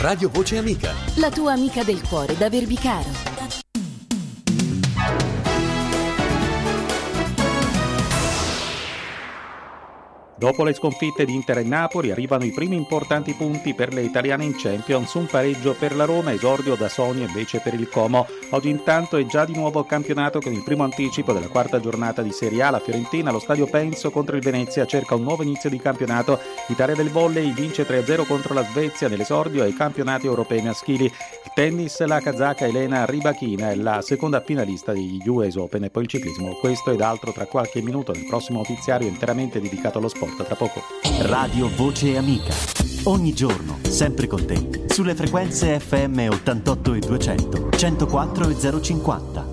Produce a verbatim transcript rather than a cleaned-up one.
Radio Voce Amica. La tua amica del cuore da Verbicaro. Dopo le sconfitte di Inter e Napoli arrivano i primi importanti punti per le italiane in Champions, un pareggio per la Roma, esordio da Sogno invece per il Como. Oggi intanto è già di nuovo campionato con il primo anticipo della quarta giornata di Serie A. La Fiorentina allo stadio Penso contro il Venezia cerca un nuovo inizio di campionato. L'Italia del volley vince tre a zero contro la Svezia nell'esordio ai campionati europei maschili. Il tennis, la kazaka Elena Rybakina è la seconda finalista degli U S Open. E poi il ciclismo, questo ed altro tra qualche minuto nel prossimo notiziario interamente dedicato allo sport. Tra poco. Radio Voce Amica. Ogni giorno, sempre con te, sulle frequenze F M ottantotto e duecento, centoquattro e zero cinquanta.